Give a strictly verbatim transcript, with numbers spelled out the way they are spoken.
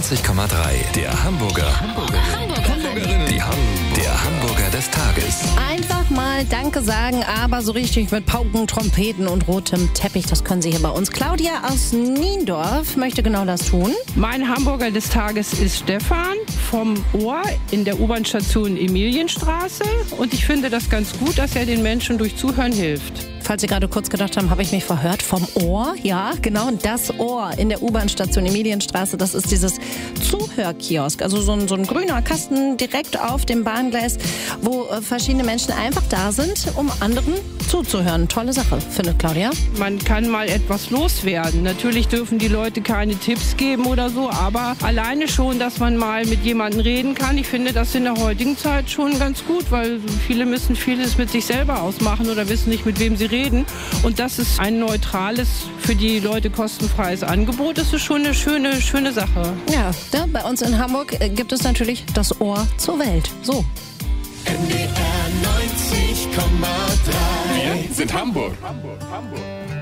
neunzig Komma drei. Der Hamburger. Hamburgerin. Hamburgerin. Die Ham Der Hamburger des Tages. Einfach mal Danke sagen, aber so richtig mit Pauken, Trompeten und rotem Teppich. Das können Sie hier bei uns. Claudia aus Niendorf möchte genau das tun. Mein Hamburger des Tages ist Stefan vom Ohr in der U-Bahn-Station Emilienstraße. Und ich finde das ganz gut, dass er den Menschen durch Zuhören hilft. Falls Sie gerade kurz gedacht haben, habe ich mich verhört. Vom Ohr, ja, genau, das Ohr in der U-Bahn-Station Emilienstraße, das ist dieses Zuhörkiosk. Also so ein, so ein grüner Kasten direkt auf dem Bahngleis, wo äh, verschiedene Menschen einfach da sind, um anderen zuzuhören. Tolle Sache, findet Claudia. Man kann mal etwas loswerden. Natürlich dürfen die Leute keine Tipps geben oder so, aber alleine schon, dass man mal mit jemandem reden kann, ich finde das in der heutigen Zeit schon ganz gut, weil viele müssen vieles mit sich selber ausmachen oder wissen nicht, mit wem sie reden. Und das ist ein neutrales, für die Leute kostenfreies Angebot. Das ist schon eine schöne, schöne Sache. Ja, da, bei uns in Hamburg äh, gibt es natürlich das Ohr zur Welt. So. N D R neunzig Komma drei. Wir sind Hamburg. Hamburg, Hamburg.